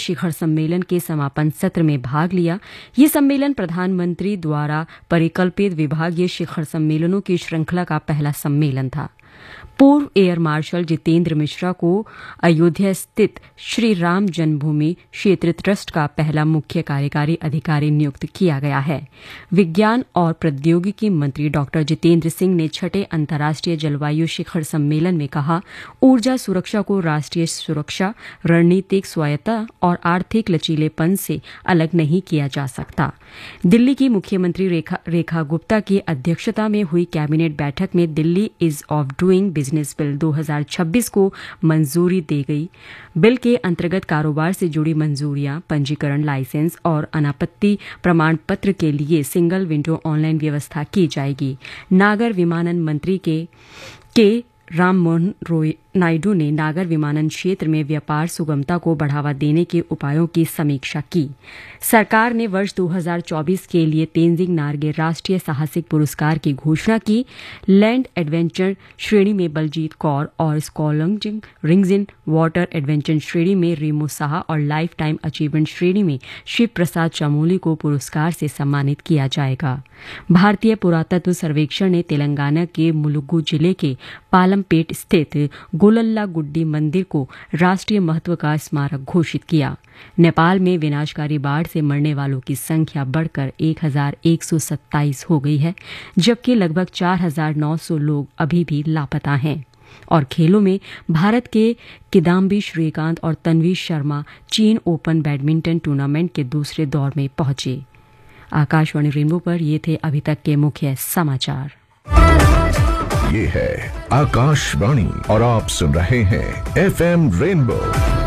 शिखर सम्मेलन के समापन सत्र में भाग लिया। ये सम्मेलन प्रधानमंत्री द्वारा परिकल्पित विभागीय शिखर सम्मेलनों की श्रृंखला का पहला सम्मेलन था। पूर्व एयर मार्शल जितेंद्र मिश्रा को अयोध्या स्थित श्री राम जन्मभूमि क्षेत्र ट्रस्ट का पहला मुख्य कार्यकारी अधिकारी नियुक्त किया गया है। विज्ञान और प्रौद्योगिकी मंत्री डॉक्टर जितेंद्र सिंह ने छठे अंतर्राष्ट्रीय जलवायु शिखर सम्मेलन में कहा, ऊर्जा सुरक्षा को राष्ट्रीय सुरक्षा, रणनीतिक स्वायत्तता और आर्थिक लचीलेपन से अलग नहीं किया जा सकता। दिल्ली की मुख्यमंत्री रेखा गुप्ता की अध्यक्षता में हुई कैबिनेट बैठक में Delhi is of doing business bill 2026 को मंजूरी दी गई। बिल के अंतर्गत कारोबार से जुड़ी मंजूरियां, पंजीकरण, लाइसेंस और अनापत्ति प्रमाण पत्र के लिए सिंगल विंडो ऑनलाइन व्यवस्था की जाएगी। नागर विमानन मंत्री के राम मोहन नायडू ने नागर विमानन क्षेत्र में व्यापार सुगमता को बढ़ावा देने के उपायों की समीक्षा की। सरकार ने वर्ष 2024 के लिए तेंजिंग नार्गे राष्ट्रीय साहसिक पुरस्कार की घोषणा की। लैंड एडवेंचर श्रेणी में बलजीत कौर और स्कॉलंजिंग रिंग्स वाटर एडवेंचर श्रेणी में रीमू साहा और लाइफ टाइम अचीवमेंट श्रेणी में शिव प्रसाद चमोली को पुरस्कार से सम्मानित किया जाएगा। भारतीय पुरातत्व सर्वेक्षण ने तेलंगाना के मुलुगु जिले के पालमपेट स्थित गोलल्ला गुड्डी मंदिर को राष्ट्रीय महत्व का स्मारक घोषित किया। नेपाल में विनाशकारी बाढ़ से मरने वालों की संख्या बढ़कर 1127 हो गई है, जबकि लगभग 4900 लोग अभी भी लापता हैं। और खेलों में भारत के किदाम्बी श्रीकांत और तन्वी शर्मा चीन ओपन बैडमिंटन टूर्नामेंट के दूसरे दौर में पहुंचे। आकाशवाणी रेनबो पर ये थे अभी तक के मुख्य समाचार। ये है आकाशवाणी और आप सुन रहे हैं FM रेनबो।